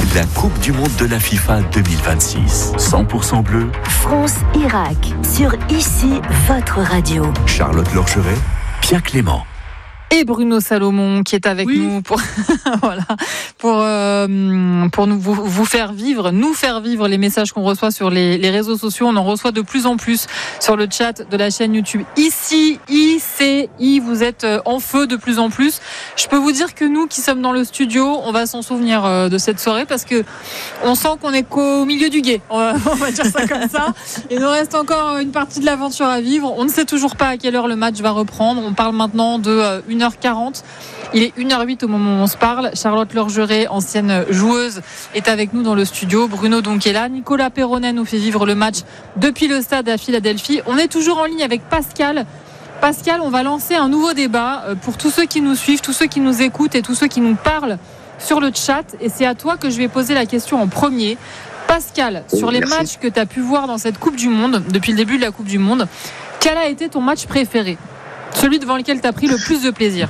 la Coupe du Monde de la FIFA 2026. 100% bleu. France-Irak, sur ICI, votre radio. Charlotte Lorcheret, Pierre Clément. Et Bruno Salomon qui est avec nous pour voilà pour vous faire vivre, nous faire vivre les messages qu'on reçoit sur les réseaux sociaux. On en reçoit de plus en plus sur le chat de la chaîne YouTube. Ici, ICI, vous êtes en feu de plus en plus. Je peux vous dire que nous qui sommes dans le studio, on va s'en souvenir de cette soirée parce que on sent qu'on est qu'au milieu du gué. On va dire ça comme ça. Il nous reste encore une partie de l'aventure à vivre. On ne sait toujours pas à quelle heure le match va reprendre. On parle maintenant de 1h40. Il est 1h08 au moment où on se parle. Charlotte Lorgeret, ancienne joueuse, est avec nous dans le studio. Bruno donc est là. Nicolas Perronnet nous fait vivre le match depuis le stade à Philadelphie. On est toujours en ligne avec Pascal. Pascal, on va lancer un nouveau débat pour tous ceux qui nous suivent, tous ceux qui nous écoutent et tous ceux qui nous parlent sur le chat. Et c'est à toi que je vais poser la question en premier. Pascal, sur les matchs que tu as pu voir dans cette Coupe du Monde, depuis le début de la Coupe du Monde, quel a été ton match préféré ? Celui devant lequel tu as pris le plus de plaisir.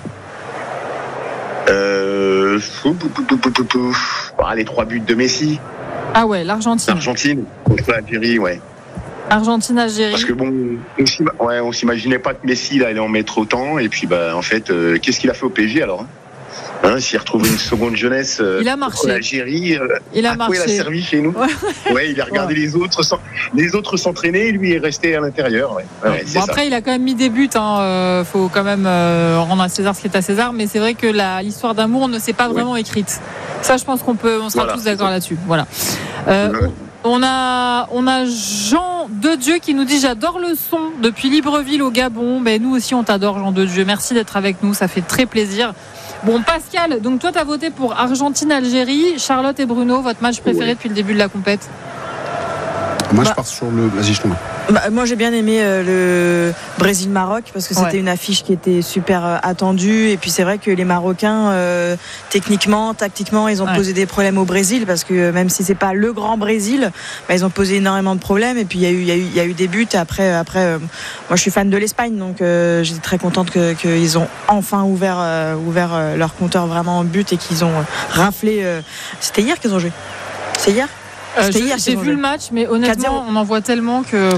Les 3 buts de Messi. Ah ouais, l'Argentine. L'Argentine contre l'Algérie, ouais. Argentine-Algérie. Parce que on s'imaginait pas que Messi il allait en mettre autant. Et puis en fait, qu'est-ce qu'il a fait au PSG alors ? S'il retrouve une seconde jeunesse il a marché. L'Algérie, il a marché. Il a servi chez nous. Ouais, il a regardé les autres s'entraîner et lui est resté à l'intérieur. Ouais, bon, après, il a quand même mis des buts. Faut quand même rendre à César ce qui est à César. Mais c'est vrai que l'histoire d'amour ne s'est pas vraiment écrite. Ça, je pense on sera tous d'accord là-dessus. Voilà. On a Jean de Dieu qui nous dit: j'adore le son depuis Libreville au Gabon. Nous aussi, on t'adore, Jean de Dieu. Merci d'être avec nous. Ça fait très plaisir. Bon, Pascal, donc toi, tu as voté pour Argentine-Algérie. Charlotte et Bruno, votre match préféré depuis le début de la compète ? Moi, je pars sur le... Vas-y, je tombe. Moi, j'ai bien aimé le Brésil-Maroc parce que c'était une affiche qui était super attendue. Et puis, c'est vrai que les Marocains, techniquement, tactiquement, ils ont posé des problèmes au Brésil parce que même si c'est pas le grand Brésil, ils ont posé énormément de problèmes. Et puis, il y a eu des buts. Après, moi, je suis fan de l'Espagne, donc j'étais très contente qu'ils ont enfin ouvert leur compteur vraiment en but et qu'ils ont raflé. C'était hier qu'ils ont joué. C'est hier. J'ai vu le match, mais honnêtement, 4-0. On en voit tellement que.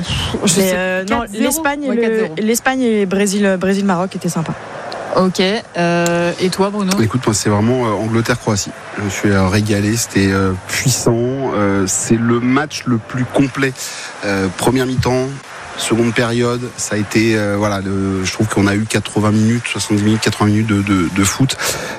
L'Espagne et Brésil-Maroc étaient sympas. Ok. Et toi, Bruno ? Écoute, moi, c'est vraiment Angleterre-Croatie. Je me suis régalé. C'était puissant. C'est le match le plus complet. Première mi-temps. Seconde période, ça a été je trouve qu'on a eu 80 minutes, 70 minutes, 80 minutes de foot.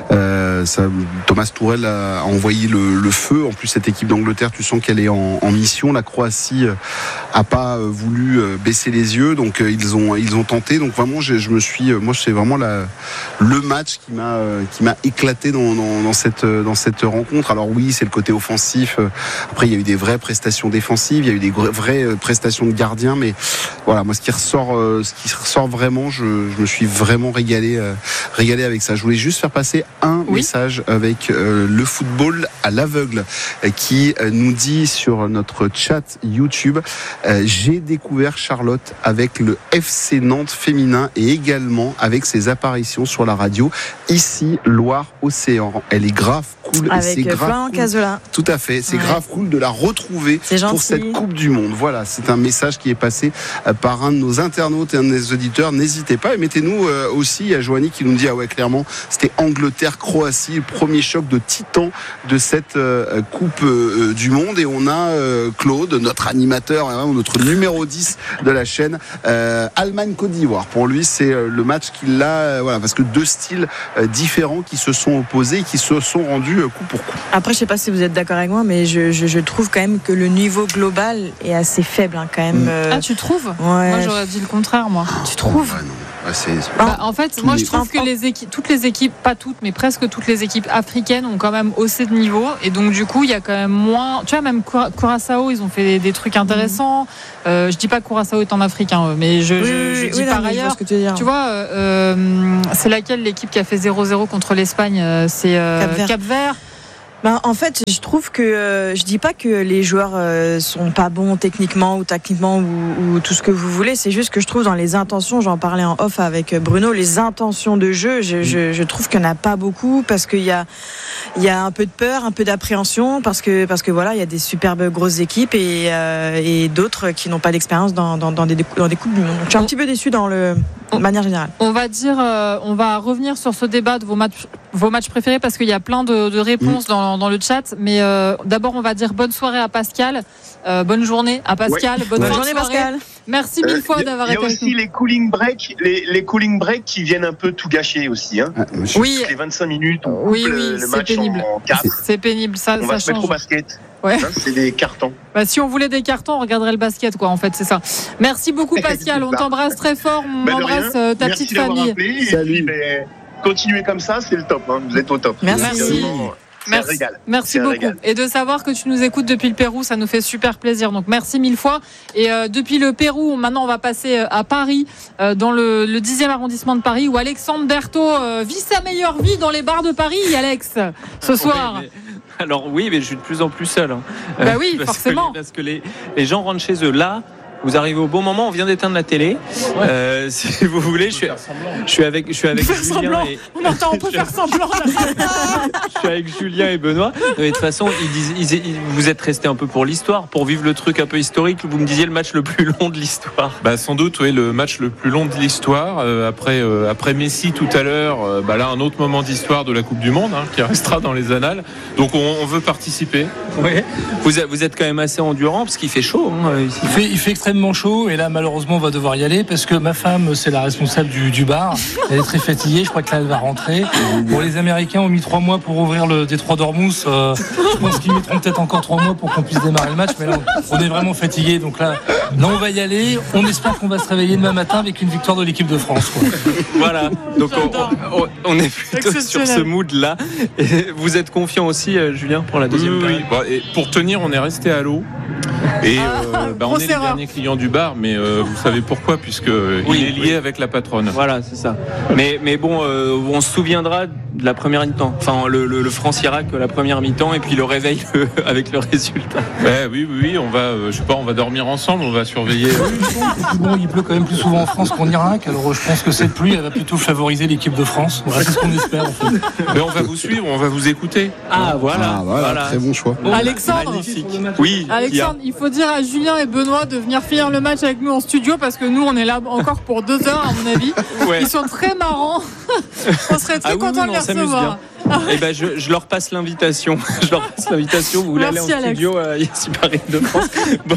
Thomas Tuchel a envoyé le feu. En plus, cette équipe d'Angleterre, tu sens qu'elle est en mission. La Croatie a pas voulu baisser les yeux, donc ils ont tenté. Donc vraiment, moi, c'est vraiment le match qui m'a éclaté dans cette rencontre. Alors oui, c'est le côté offensif. Après, il y a eu des vraies prestations défensives, il y a eu des vraies prestations de gardiens, mais voilà, moi, ce qui ressort vraiment, je me suis vraiment régalé avec ça. Je voulais juste faire passer un message avec le football à l'aveugle qui nous dit sur notre chat YouTube: j'ai découvert Charlotte avec le FC Nantes féminin et également avec ses apparitions sur la radio ici Loire-Océan. Elle est grave cool. Avec et c'est grave cool. Cazola. Tout à fait, c'est grave cool de la retrouver pour cette Coupe du Monde. Voilà, c'est un message qui est passé par un de nos internautes et un de nos auditeurs. N'hésitez pas et mettez-nous aussi, il y a Joanie qui nous dit clairement, c'était Angleterre-Croatie, le premier choc de titan de cette Coupe du Monde. Et on a Claude, notre animateur, notre numéro 10 de la chaîne, Allemagne-Côte d'Ivoire. Pour lui, c'est le match qu'il a, parce que deux styles différents qui se sont opposés et qui se sont rendus coup pour coup. Après, je sais pas si vous êtes d'accord avec moi, mais je trouve quand même que le niveau global est assez faible quand même. Ah, tu trouves ? Ouais. Moi, j'aurais dit le contraire, moi. Tu trouves ? En fait, moi je trouve que toutes les équipes, pas toutes, mais presque toutes les équipes africaines ont quand même haussé de niveau. Et donc du coup, il y a quand même moins. Tu vois, même Curaçao, ils ont fait des trucs intéressants. Je dis pas que Curaçao est en Afrique, mais je dis par ailleurs. Tu vois, c'est laquelle l'équipe qui a fait 0-0 contre l'Espagne ? C'est Cap-Vert. En fait, je trouve que je dis pas que les joueurs sont pas bons techniquement ou tactiquement ou tout ce que vous voulez. C'est juste que je trouve dans les intentions, j'en parlais en off avec Bruno, les intentions de jeu, je trouve qu'il n'y en a pas beaucoup parce qu'il y a un peu de peur, un peu d'appréhension parce que voilà, il y a des superbes grosses équipes et d'autres qui n'ont pas d'expérience dans des coupes du monde. Donc, je suis un petit peu déçu de manière générale. On va revenir sur ce débat de vos matchs préférés parce qu'il y a plein de réponses dans le chat. Mais d'abord, on va dire bonne soirée à Pascal, bonne journée à Pascal, bonne journée Pascal. Merci mille fois d'avoir été avec nous. Il y a aussi les cooling breaks qui viennent un peu tout gâcher aussi. Hein. Oui. Les 25 minutes, le match pénible. En 4. C'est pénible, ça va change. Se mettre au basket. Ouais. Hein, c'est des cartons. Si on voulait des cartons, on regarderait le basket, quoi. En fait, c'est ça. Merci beaucoup, Pascal. On t'embrasse très fort. On embrasse ta petite famille. Appelé, salut. Continuez comme ça, c'est le top. Hein. Vous êtes au top. Merci. Merci beaucoup. Et de savoir que tu nous écoutes depuis le Pérou, ça nous fait super plaisir. Donc merci mille fois. Et depuis le Pérou, maintenant on va passer à Paris, dans le 10e arrondissement de Paris, où Alexandre Berthaud vit sa meilleure vie dans les bars de Paris, Alex, ce soir. Alors oui, mais je suis de plus en plus seul. Hein. Bah oui, forcément. Parce que les gens rentrent chez eux là. Vous arrivez au bon moment, on vient d'éteindre la télé. Si vous voulez, je suis avec Julien. On peut faire semblant. Je suis avec Julien et Benoît. De toute façon, vous êtes restés un peu pour l'histoire, pour vivre le truc un peu historique. Vous me disiez le match le plus long de l'histoire. Sans doute, oui, le match le plus long de l'histoire. Après Messi tout à l'heure, là un autre moment d'histoire de la Coupe du Monde qui restera dans les annales. Donc on veut participer. Ouais. Vous êtes quand même assez endurant parce qu'il fait chaud. Il fait extrêmement chaud et là malheureusement on va devoir y aller parce que ma femme c'est la responsable du bar, elle est très fatiguée, je crois que là elle va rentrer. Bon, les Américains ont mis 3 mois pour ouvrir le détroit d'Ormuz, je pense qu'ils mettront peut-être encore 3 mois pour qu'on puisse démarrer le match, mais là on est vraiment fatigué, donc là on va y aller, on espère qu'on va se réveiller demain matin avec une victoire de l'équipe de France, quoi. Voilà, donc on est plutôt sur ce mood là. Et vous êtes confiant aussi, Julien, pour la deuxième période? Et pour tenir, on est resté à l'eau. Et on est les derniers clients du bar, mais vous savez pourquoi, puisque il est lié avec la patronne. Voilà, c'est ça. Mais bon, on se souviendra de la première mi-temps. Enfin, le France-Irak, la première mi-temps, et puis le réveil avec le résultat. Oui, on va, on va dormir ensemble, on va surveiller. Bon, il pleut quand même plus souvent en France qu'en Irak, alors je pense que cette pluie, elle va plutôt favoriser l'équipe de France. Voilà, c'est ce qu'on espère, en fait. Mais on va vous suivre, on va vous écouter. Voilà. Très bon choix. Alexandre, magnifique. Oui. Alexandre, il faut dire à Julien et Benoît de venir finir le match avec nous en studio parce que nous on est là encore pour 2 heures à mon avis. Ouais. Ils sont très marrants. On serait très contents de les recevoir. Eh ben je leur passe l'invitation. Vous voulez aller en studio ici Paris de France. Bon.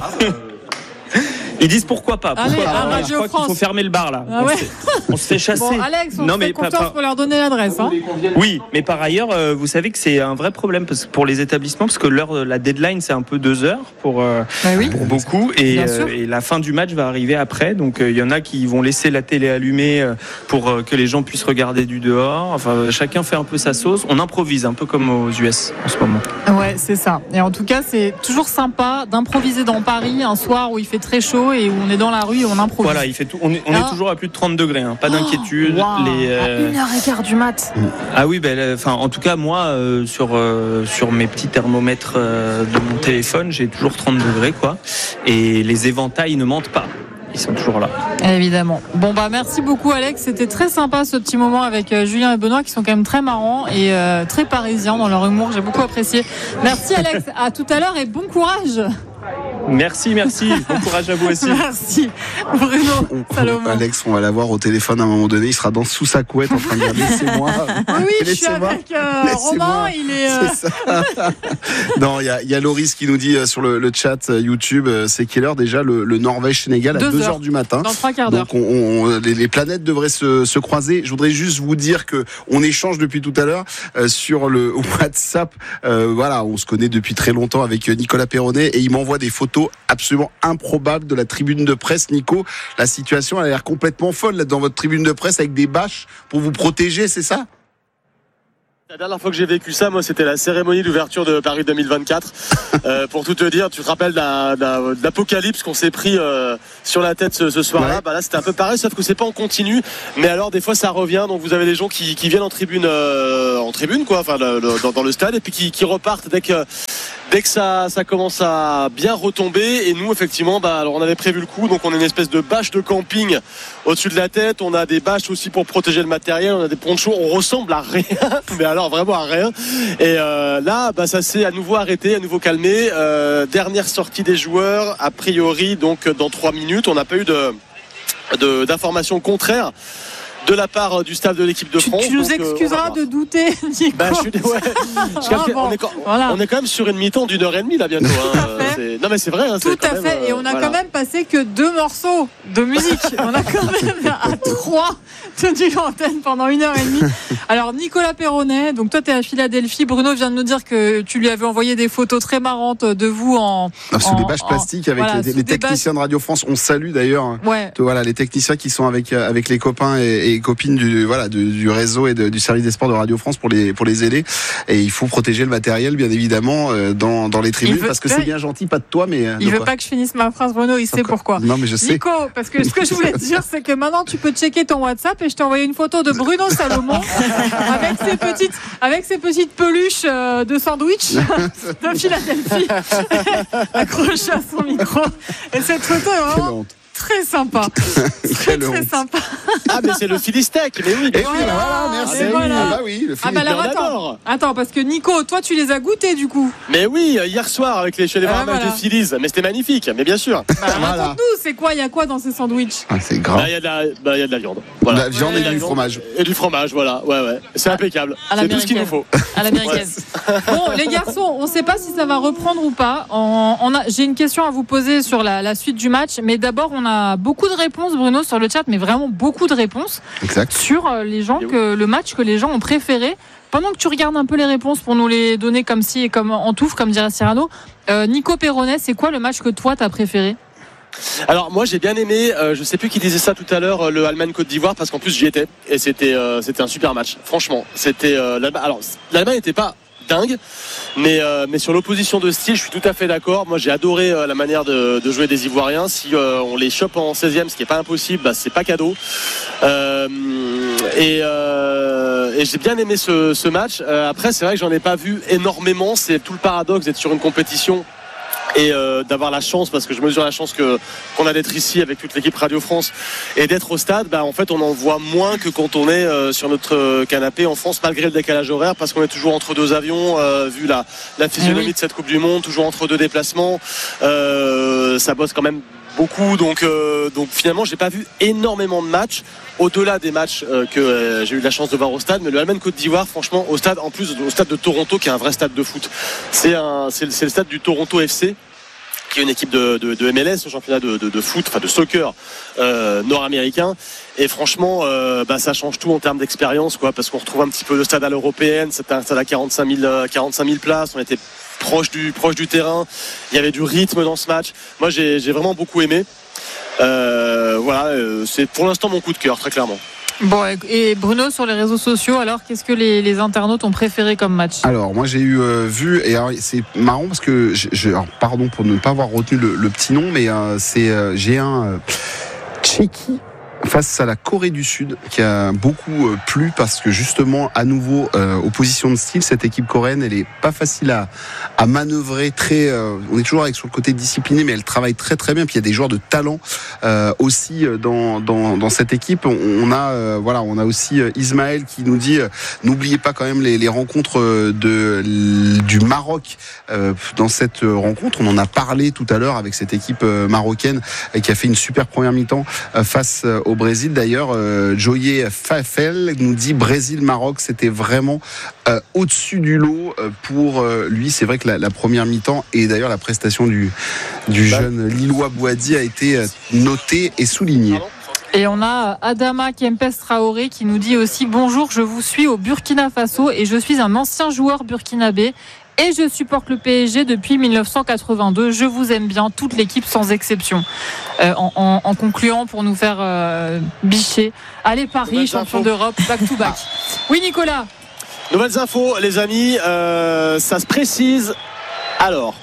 Ils disent pourquoi pas. Je crois qu'il faut fermer le bar là. On se fait chasser. Bon, Alex, on fait confiance pour leur donner l'adresse. Oui, mais par ailleurs, vous savez que c'est un vrai problème pour les établissements parce que la deadline c'est un peu 2 heures pour beaucoup et la fin du match va arriver après. Donc il y en a qui vont laisser la télé allumée pour que les gens puissent regarder du dehors. Enfin, chacun fait un peu sa sauce. On improvise un peu comme aux US en ce moment. Ouais, c'est ça. Et en tout cas, c'est toujours sympa d'improviser dans Paris un soir où il fait très chaud et où on est dans la rue et on improvise. Voilà, on est toujours à plus de 30 degrés, pas d'inquiétude. À 1h15 du mat. Ah oui, en tout cas, moi, sur mes petits thermomètres de mon téléphone, j'ai toujours 30 degrés, quoi. Et les éventails ne mentent pas. Ils sont toujours là. Évidemment. Bon, merci beaucoup, Alex. C'était très sympa ce petit moment avec Julien et Benoît qui sont quand même très marrants et très parisiens dans leur humour. J'ai beaucoup apprécié. Merci, Alex. À tout à l'heure et bon courage. Merci. Bon courage à vous aussi. Merci. Bruno, Salomon. Alex, on va l'avoir au téléphone à un moment donné. Il sera sous sa couette en train de dire laissez-moi. Oui, je suis avec Romain. Il est. C'est ça. Non, il y a Loris qui nous dit sur le chat YouTube, c'est quelle heure déjà le Norvège-Sénégal à 2h du matin. Dans 3 quarts d'heure. Donc les planètes devraient se croiser. Je voudrais juste vous dire que on échange depuis tout à l'heure sur le WhatsApp. On se connaît depuis très longtemps avec Nicolas Perronnet et il m'envoie des photos absolument improbables de la tribune de presse. Nico, la situation a l'air complètement folle là, dans votre tribune de presse avec des bâches pour vous protéger, c'est ça ? La dernière fois que j'ai vécu ça, moi, c'était la cérémonie d'ouverture de Paris 2024. Pour tout te dire, tu te rappelles d'apocalypse qu'on s'est pris sur la tête ce soir-là. Bah là, c'était un peu pareil, sauf que c'est pas en continu. Mais alors, des fois, ça revient. Donc, vous avez des gens qui viennent en tribune, quoi, enfin, dans le stade, et puis qui repartent dès que ça commence à bien retomber. Et nous, effectivement, alors on avait prévu le coup, donc on a une espèce de bâche de camping au-dessus de la tête. On a des bâches aussi pour protéger le matériel. On a des ponchos. On ressemble à rien, mais alors vraiment à rien. Et là, ça s'est à nouveau arrêté, à nouveau calmé. Dernière sortie des joueurs, a priori, donc dans 3 minutes. On n'a pas eu d'informations contraires de la part du staff de l'équipe de France. Tu nous excuseras de douter, Nico. On est quand même sur une mi-temps d'1h30 là bientôt. Non mais c'est vrai. Tout à fait. Et on a quand même passé que 2 morceaux de musique. On a quand même à 3 tenu l'antenne pendant 1h30. Alors Nicolas Perronnet, donc toi tu es à Philadelphie. Bruno vient de nous dire que tu lui avais envoyé des photos très marrantes de vous sous des bâches plastiques avec les techniciens de Radio France. On salue d'ailleurs les techniciens qui sont avec les copains et copines du réseau et du service des sports de Radio France pour les aider. Et il faut protéger le matériel, bien évidemment, dans les tribunes, parce que c'est bien gentil, pas de toi, mais il veut pas que je finisse ma phrase, Bruno. Il sait pourquoi. Non, mais je sais. Nico, parce que ce que je voulais te dire, c'est que maintenant tu peux checker ton WhatsApp et je t'ai envoyé une photo de Bruno Salomon avec ses petites peluches de sandwich de Philadelphie accrochées à son micro. Et cette photo est vraiment très sympa. Très sympa. Ah, mais c'est le Philistec. Mais oui. Merci. Le Philistec. Attends, parce que Nico, toi, tu les as goûtés du coup. Mais oui, hier soir chez les voir un match des Phillies. Mais c'était magnifique, mais bien sûr. Raconte-nous, c'est quoi? Il y a quoi dans ces sandwichs? C'est gras. Il y a de la viande. Voilà. De la viande et du fromage. Et du fromage, voilà. Ouais. C'est impeccable. C'est tout ce qu'il nous faut. À l'américaine. Bon, les garçons, on ne sait pas si ça va reprendre ou pas. J'ai une question à vous poser sur la suite du match, mais d'abord, on a beaucoup de réponses, Bruno, sur le chat, mais vraiment beaucoup de réponses. Exact. Sur le match que les gens ont préféré. Pendant que tu regardes un peu les réponses pour nous les donner comme si et comme en touffe, comme dirait Cyrano, Nico Perronnet, c'est quoi le match que toi t'as préféré? Alors moi j'ai bien aimé, je sais plus qui disait ça tout à l'heure, le Allemagne-Côte d'Ivoire, parce qu'en plus j'y étais et c'était un super match. Franchement, c'était l'Allemagne n'était pas dingue, mais sur l'opposition de style, je suis tout à fait d'accord. Moi j'ai adoré la manière de jouer des Ivoiriens. Si on les chope en 16e, ce qui est pas impossible, c'est pas cadeau. Et j'ai bien aimé ce match. Après c'est vrai que j'en ai pas vu énormément. C'est tout le paradoxe d'être sur une compétition et d'avoir la chance, parce que je mesure la chance qu'on a d'être ici avec toute l'équipe Radio France et d'être au stade. En fait on en voit moins que quand on est sur notre canapé en France, malgré le décalage horaire, parce qu'on est toujours entre 2 avions, vu la physionomie de cette Coupe du Monde, toujours entre 2 déplacements. Ça bosse quand même beaucoup, donc finalement j'ai pas vu énormément de matchs au-delà des matchs que j'ai eu la chance de voir au stade. Mais le Allemagne-Côte d'Ivoire, franchement, au stade, en plus au stade de Toronto, qui est un vrai stade de foot, c'est le stade du Toronto FC, qui est une équipe de MLS, le championnat de foot, enfin de soccer nord-américain. Et franchement, ça change tout en termes d'expérience, quoi, parce qu'on retrouve un petit peu le stade à l'européenne. C'était un stade à 45 000 places. On était proche du terrain. Il y avait du rythme dans ce match. Moi, j'ai vraiment beaucoup aimé. C'est pour l'instant mon coup de cœur, très clairement. Bon, et Bruno, sur les réseaux sociaux, alors qu'est-ce que les internautes ont préféré comme match? Alors moi j'ai vu, et alors, c'est marrant parce que alors, pardon pour ne pas avoir retenu le petit nom, mais j'ai un Tchéquie face à la Corée du Sud qui a beaucoup plu, parce que justement à nouveau opposition de style, cette équipe coréenne elle est pas facile à manœuvrer, on est toujours sur le côté discipliné, mais elle travaille très très bien, puis il y a des joueurs de talent aussi dans cette équipe. On a aussi Ismaël qui nous dit n'oubliez pas quand même les rencontres du Maroc dans cette rencontre. On en a parlé tout à l'heure avec cette équipe marocaine qui a fait une super première mi-temps face au Brésil. D'ailleurs, Joye Fafel nous dit Brésil-Maroc, c'était vraiment au-dessus du lot pour lui. C'est vrai que la première mi-temps et d'ailleurs la prestation du jeune Lillois Bouhaddi a été notée et soulignée. Et on a Adama Kempes Traoré qui nous dit aussi bonjour, je vous suis au Burkina Faso et je suis un ancien joueur burkinabé. Et je supporte le PSG depuis 1982. Je vous aime bien, toute l'équipe sans exception. En concluant pour nous faire bicher. Allez Paris, champion d'Europe, back to back. Oui Nicolas. Nouvelles infos, les amis. Ça se précise. Alors,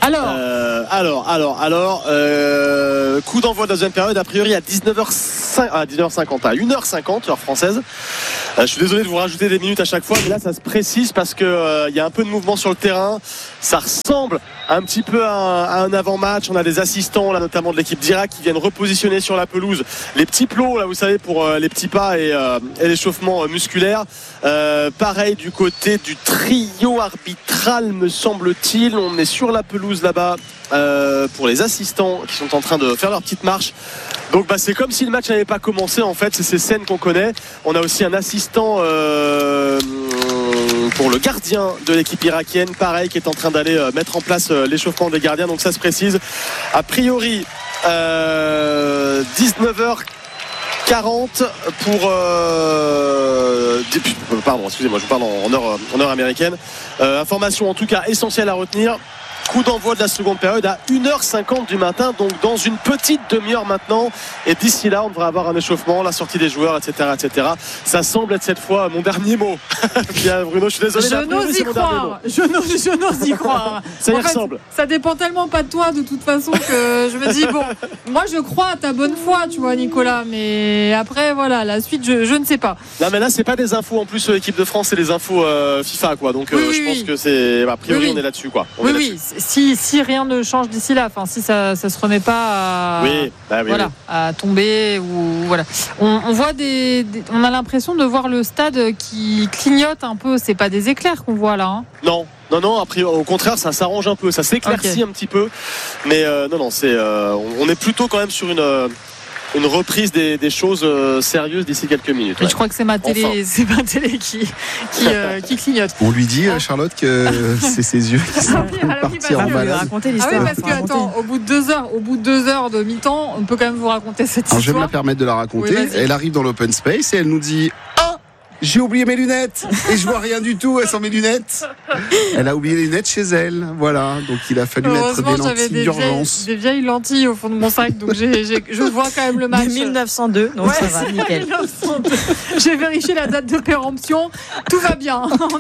coup d'envoi de la deuxième période, a priori à 19h50, à 1h50, heure française. Je suis désolé de vous rajouter des minutes à chaque fois, mais là ça se précise parce que y a un peu de mouvement sur le terrain. Ça ressemble un petit peu à un avant-match. On a des assistants, là, notamment de l'équipe d'Irak, qui viennent repositionner sur la pelouse les petits plots, là, vous savez, pour les petits pas et l'échauffement musculaire. Pareil du côté du trio arbitral, me semble-t-il. On est sur la pelouse là-bas pour les assistants qui sont en train de faire leur petite marche. Donc c'est comme si le match n'avait pas commencé en fait. C'est ces scènes qu'on connaît. On a aussi un assistant pour le gardien de l'équipe irakienne, pareil, qui est en train d'aller mettre en place l'échauffement des gardiens. Donc ça se précise. A priori 19h40 pour pardon, excusez-moi, je vous parle en heure américaine. Information en tout cas essentielle à retenir. Coup d'envoi de la seconde période à 1h50 du matin, donc dans une petite demi-heure maintenant. Et d'ici là, on devrait avoir un échauffement, la sortie des joueurs, etc., etc. Ça semble être cette fois mon dernier mot. Bien, Bruno, je suis désolé. Je n'ose y croire. Je n'ose y croire. Ça y ressemble. Ça dépend tellement pas de toi, de toute façon, que je me dis, bon, moi je crois à ta bonne foi, tu vois, Nicolas. Mais après, voilà, la suite, je ne sais pas. Non, mais là, c'est pas des infos en plus équipe de France, c'est des infos FIFA, quoi. Donc, je pense que c'est. A priori, on est là-dessus, quoi. Oui. Si rien ne change d'ici là, enfin si ça se remet pas à tomber ou voilà. On voit on a l'impression de voir le stade qui clignote un peu. C'est pas des éclairs qu'on voit là. Hein. Non, après au contraire ça s'arrange un peu, ça s'éclaircit un petit peu. Mais c'est on est plutôt quand même sur une reprise des choses sérieuses d'ici quelques minutes. Je crois que c'est ma télé, qui clignote. On lui dit, Charlotte, que c'est ses yeux qui sont partis en balade. Raconter l'histoire. Ah oui, parce que attends, au bout de 2 heures de mi-temps, on peut quand même vous raconter cette histoire. Je vais me la permettre de la raconter. Oui, elle arrive dans l'open space et elle nous dit: j'ai oublié mes lunettes et je vois rien du tout sans mes lunettes. Elle a oublié les lunettes chez elle, voilà. Donc il a fallu mettre des lentilles d'urgence. Des vieilles lentilles au fond de mon sac, donc je vois quand même le match. 1902, donc ça va, nickel. 1902. J'ai vérifié la date de péremption, tout va bien. On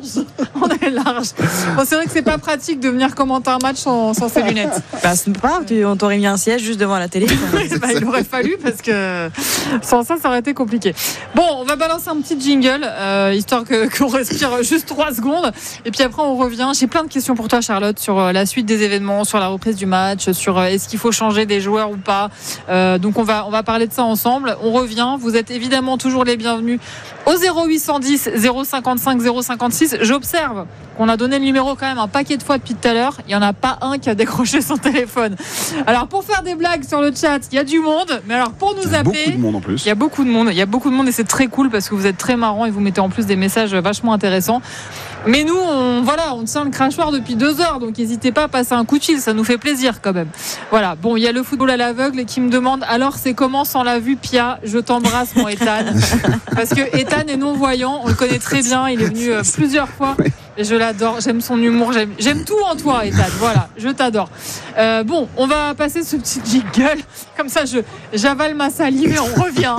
est large. Bon, c'est vrai que c'est pas pratique de venir commenter un match sans ses lunettes. C'est pas grave, on t'aurait mis un siège juste devant la télé. Il aurait fallu parce que sans ça aurait été compliqué. Bon, on va balancer un petit jingle, histoire qu'on respire juste 3 secondes et puis après on revient. J'ai plein de questions pour toi, Charlotte, sur la suite des événements, sur la reprise du match, sur est-ce qu'il faut changer des joueurs ou pas. Donc on va parler de ça ensemble. On revient, vous êtes évidemment toujours les bienvenus au 0810 055 056. J'observe qu'on a donné le numéro quand même un paquet de fois depuis tout à l'heure. Il n'y en a pas un qui a décroché son téléphone. Alors pour faire des blagues sur le chat, il y a du monde, mais alors pour nous appeler, beaucoup de monde en plus. Il y a beaucoup de monde et c'est très cool parce que vous êtes très marrants et vous mettez en plus des messages vachement intéressants. Mais nous, on tient le crachoir depuis 2 heures, donc n'hésitez pas à passer un coup de fil, ça nous fait plaisir quand même. Voilà, bon, il y a le football à l'aveugle qui me demande, alors c'est comment sans la vue, Pia? Je t'embrasse, mon Ethan. Parce que Ethan est non-voyant, on le connaît très bien, il est venu plusieurs fois. Et je l'adore, j'aime son humour, j'aime tout en toi, Ethan. Voilà, je t'adore. Bon, on va passer ce petit jingle. Comme ça, j'avale ma salive et on revient.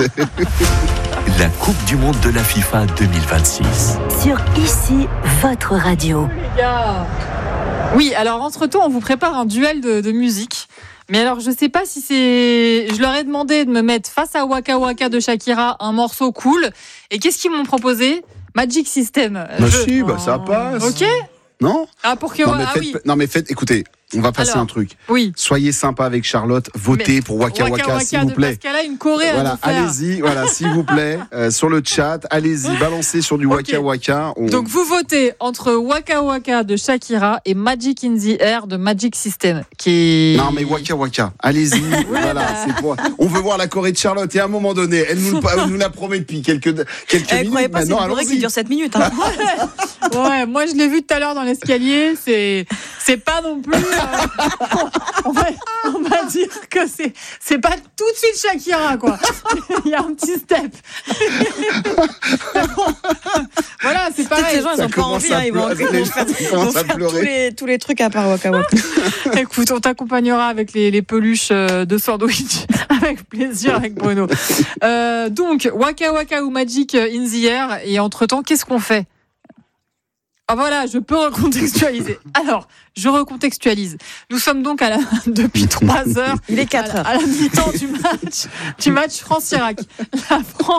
La Coupe du Monde de la FIFA 2026. Sur ici, votre radio. Les gars. Oui, alors entre-temps, on vous prépare un duel de musique. Mais alors, je sais pas si c'est... Je leur ai demandé de me mettre face à Waka Waka de Shakira un morceau cool. Et qu'est-ce qu'ils m'ont proposé? Magic System. Ça passe. Ok. Non. Pour que... Écoutez, on va passer un truc. Oui. Soyez sympa avec Charlotte, votez pour Waka Waka, s'il vous plaît. Parce qu'elle a une choré à nous faire. Allez-y, s'il vous plaît, sur le chat, allez-y, balancez sur du Waka Waka. Donc vous votez entre Waka Waka de Shakira et Magic in the Air de Magic System, Non mais Waka Waka, allez-y. C'est pour... On veut voir la choré de Charlotte et à un moment donné, elle nous l'a promet depuis quelques minutes. Croyez pas, c'est une choré qui dure 7 minutes. Hein. Ouais, moi je l'ai vu tout à l'heure dans l'escalier, c'est pas non plus... on va dire que c'est pas tout de suite Shakira, quoi. Il y a un petit step. Voilà, c'est pareil. Ces gens, ils ont pas envie, ils vont faire tous les trucs à part Waka Waka. Écoute, on t'accompagnera avec les peluches de sandwich avec plaisir, avec Bruno. Donc Waka Waka ou Magic in the Air, et entre-temps, qu'est-ce qu'on fait? Ah voilà, je peux recontextualiser. Alors, je recontextualise. Nous sommes donc depuis 3 heures. Il est 4 heures. À la mi-temps du match France-Irak. La France.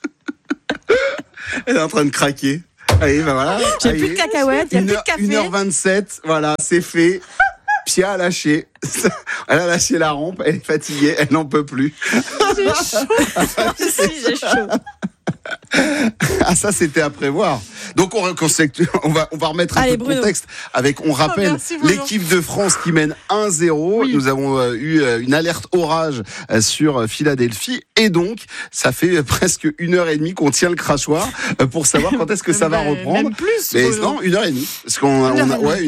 Elle est en train de craquer. Allez, ben voilà. J'ai plus de cacahuètes, il n'y a plus de café. 1h27, voilà, c'est fait. Pia a lâché. Elle a lâché la rampe, elle est fatiguée, elle n'en peut plus. J'ai chaud. J'ai chaud. Ah, ça c'était à prévoir. Donc on va remettre un peu de contexte avec, on rappelle, l'équipe de France qui mène 1-0. Oui. Nous avons eu une alerte orage sur Philadelphie et donc ça fait presque 1h30 qu'on tient le crachoir pour savoir quand est-ce que ça va reprendre. Même plus. Mais non, 1h30. Parce qu'on a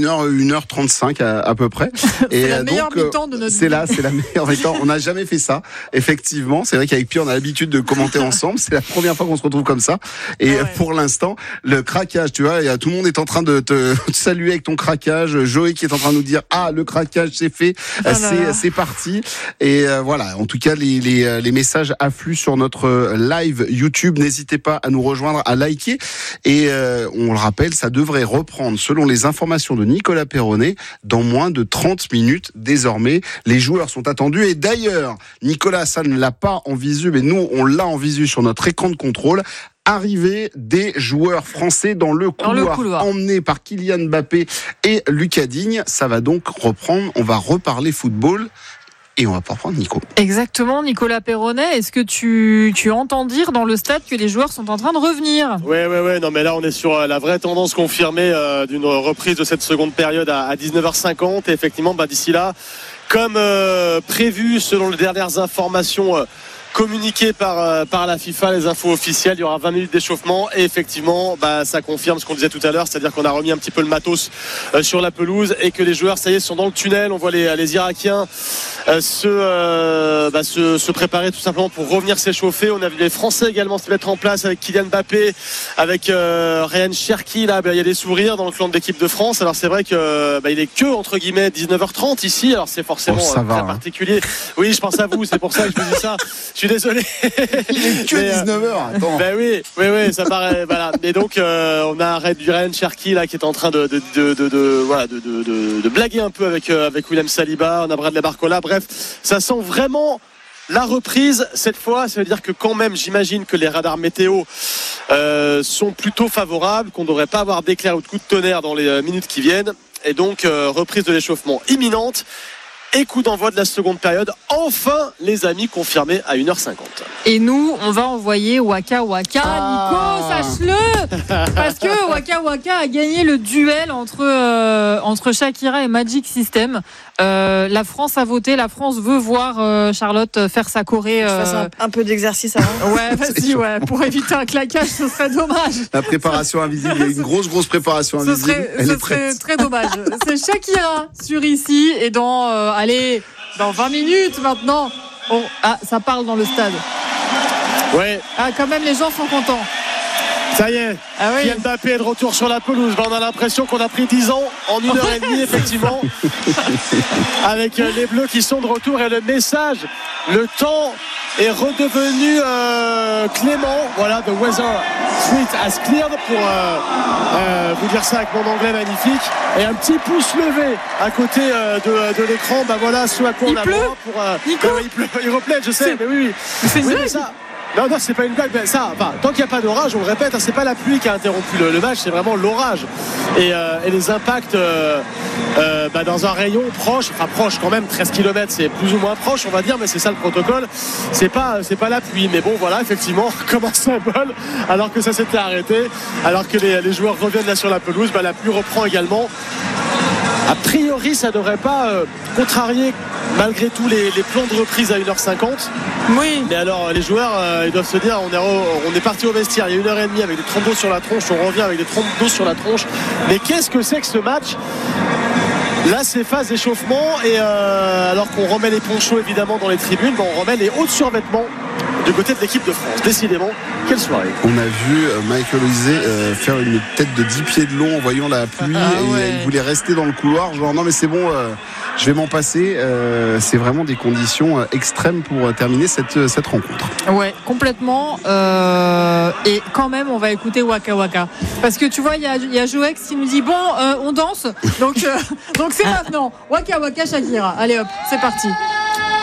1h35 à peu près. C'est la meilleure mi-temps de notre vie. C'est la meilleure mi-temps. On n'a jamais fait ça. Effectivement, c'est vrai qu'avec Pierre, on a l'habitude de commenter ensemble. C'est la première fois qu'on se retrouve comme ça. Et pour l'instant, le craquage, tu vois, tout le monde est en train de te saluer avec ton craquage. Joey qui est en train de nous dire le craquage c'est fait, c'est parti. Et voilà, en tout cas les messages affluent sur notre live YouTube. N'hésitez pas à nous rejoindre, à liker. Et on le rappelle, ça devrait reprendre selon les informations de Nicolas Perronnet dans moins de 30 minutes désormais. Les joueurs sont attendus et d'ailleurs, Nicolas, ça ne l'a pas en visu, mais nous on l'a en visu sur notre écran de contrôle. Arrivée des joueurs français dans le couloir, emmenés par Kylian Mbappé et Lucas Digne. Ça va donc reprendre, on va reparler football. Et on va pas reprendre Nico. Exactement, Nicolas Perronnet. Est-ce que tu entends dire dans le stade que les joueurs sont en train de revenir ? Ouais. Non, mais là, on est sur la vraie tendance confirmée d'une reprise de cette seconde période à 19h50. Et effectivement, d'ici là, comme prévu, selon les dernières informations communiqué par la FIFA, les infos officielles, il y aura 20 minutes d'échauffement et effectivement ça confirme ce qu'on disait tout à l'heure, c'est-à-dire qu'on a remis un petit peu le matos sur la pelouse et que les joueurs ça y est sont dans le tunnel. On voit les Irakiens se préparer tout simplement pour revenir s'échauffer. On a vu les Français également se mettre en place avec Kylian Mbappé, avec Ryan Cherki. Là il y a des sourires dans le clan de l'équipe de France. Alors c'est vrai que il est que entre guillemets 19h30 ici, alors c'est forcément très particulier. Oui, je pense à vous, c'est pour ça que je vous dis ça. Je suis désolé. Il est que 19h. Attends. Oui, ça paraît. Voilà. Et donc, on a Ryan Cherki là qui est en train de blaguer un peu avec William Saliba. On a Bradley Barcola. Bref, ça sent vraiment la reprise cette fois. Ça veut dire que quand même, j'imagine que les radars météo sont plutôt favorables, qu'on ne devrait pas avoir d'éclairs ou de coups de tonnerre dans les minutes qui viennent. Et donc, reprise de l'échauffement imminente. Et coup d'envoi de la seconde période. Enfin, les amis, confirmés à 1h50. Et nous, on va envoyer Waka Waka. Nico, sache-le. Parce que Waka Waka a gagné le duel entre Shakira et Magic System. La France a voté. La France veut voir Charlotte faire sa choré. Je fasse un peu d'exercice avant. Ouais, vas-y, pour éviter un claquage, ce serait dommage. La préparation invisible. Il y a une grosse préparation invisible. Ce serait très dommage. C'est Shakira sur ici et dans 20 minutes maintenant. Ça parle dans le stade. Ouais. Quand même, les gens sont contents. Ça y est, Kylian Mbappé est de retour sur la pelouse. On a l'impression qu'on a pris 10 ans en 1h30, effectivement. Avec les Bleus qui sont de retour et le message, le temps est redevenu clément. Voilà, the weather street has cleared pour vous dire ça avec mon anglais magnifique. Et un petit pouce levé à côté de l'écran. Voilà ce à quoi on a droit pour. Il replaît, je sais, mais oui. C'est une blague. Non, c'est pas une blague. Tant qu'il n'y a pas d'orage, on le répète, c'est pas la pluie qui a interrompu le match, c'est vraiment l'orage. Et les impacts dans un rayon proche quand même, 13 km, c'est plus ou moins proche, on va dire, mais c'est ça le protocole. C'est pas la pluie. Mais bon, voilà, effectivement, comme un symbole, alors que ça s'était arrêté, alors que les joueurs reviennent là sur la pelouse, la pluie reprend également. A priori, ça ne devrait pas contrarier malgré tout les plans de reprise à 1h50. Oui. Mais alors, les joueurs, ils doivent se dire, on est parti au vestiaire il y a 1h30 avec des trompes d'eau sur la tronche, on revient avec des trompes d'eau sur la tronche. Mais qu'est-ce que c'est que ce match ? Là, c'est phase d'échauffement et alors qu'on remet les ponchos évidemment dans les tribunes, on remet les hauts de survêtements du côté de l'équipe de France. Décidément, quelle soirée. On a vu Michael Olise faire une tête de 10 pieds de long en voyant la pluie il voulait rester dans le couloir, genre non mais c'est bon, je vais m'en passer. C'est vraiment des conditions extrêmes pour terminer cette rencontre. Ouais, complètement. Et quand même, on va écouter Waka Waka. Parce que tu vois, il y a Joex qui nous dit bon, on danse. Donc c'est maintenant. Waka Waka Shakira. Allez hop, c'est parti.